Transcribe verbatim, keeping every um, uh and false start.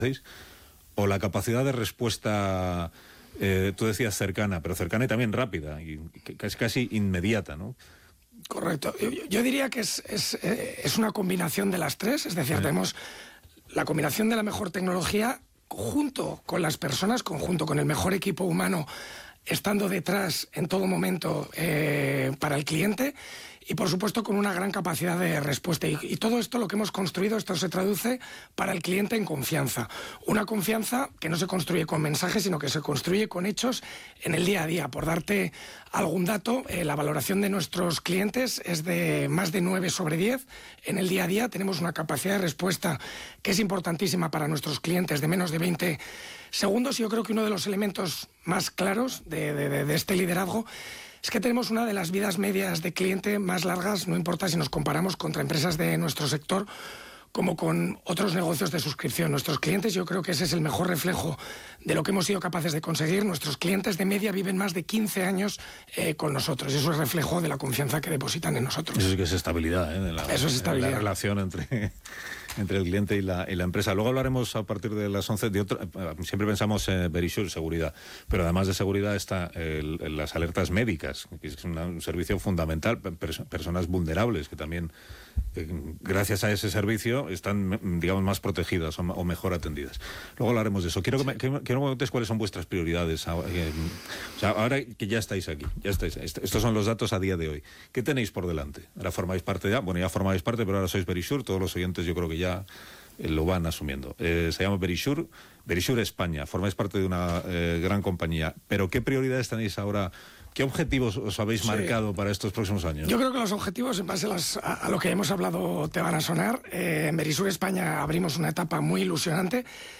o la capacidad de respuesta, eh, tú decías cercana, pero cercana y también rápida, y casi, casi inmediata, ¿no? Correcto. Yo, yo diría que es, es, es una combinación de las tres, es decir, sí. tenemos la combinación de la mejor tecnología junto con las personas, conjunto con el mejor equipo humano, estando detrás en todo momento eh, para el cliente y, por supuesto, con una gran capacidad de respuesta. Y, y todo esto, lo que hemos construido, esto se traduce para el cliente en confianza. Una confianza que no se construye con mensajes, sino que se construye con hechos en el día a día. Por darte algún dato, eh, la valoración de nuestros clientes es de más de nueve sobre diez. En el día a día tenemos una capacidad de respuesta que es importantísima para nuestros clientes, de menos de veinte segundos. Y yo creo que uno de los elementos más claros de, de, de este liderazgo es que tenemos una de las vidas medias de cliente más largas, no importa si nos comparamos contra empresas de nuestro sector como con otros negocios de suscripción. Nuestros clientes, yo creo que ese es el mejor reflejo de lo que hemos sido capaces de conseguir. Nuestros clientes de media viven más de quince años eh, con nosotros. Eso es reflejo de la confianza que depositan en nosotros. Eso sí que es estabilidad, ¿eh? De la, Eso es estabilidad. De la relación entre, entre el cliente y la, y la empresa. Luego hablaremos a partir de las once de otro. Siempre pensamos en Verisure, seguridad, pero además de seguridad está el, el, las alertas médicas, que es una, un servicio fundamental. Pers personas vulnerables que también, eh, gracias a ese servicio, están, digamos, más protegidas o, o mejor atendidas. Luego hablaremos de eso. Quiero que me, que, quiero que me contéis cuáles son vuestras prioridades. O sea, ahora que ya estáis aquí, ya estáis, estos son los datos a día de hoy. ¿Qué tenéis por delante? Ahora formáis parte ya, bueno, ya formáis parte, pero ahora sois Verisure. Todos los oyentes yo creo que ya eh, lo van asumiendo. Eh, se llama Verisure, Verisure España. Formáis parte de una eh, gran compañía. Pero ¿qué prioridades tenéis ahora? ¿Qué objetivos os habéis sí. marcado para estos próximos años? Yo creo que los objetivos, en base a, las, a, a lo que hemos hablado, te van a sonar. Eh, en Verisure España abrimos una etapa muy ilusionante.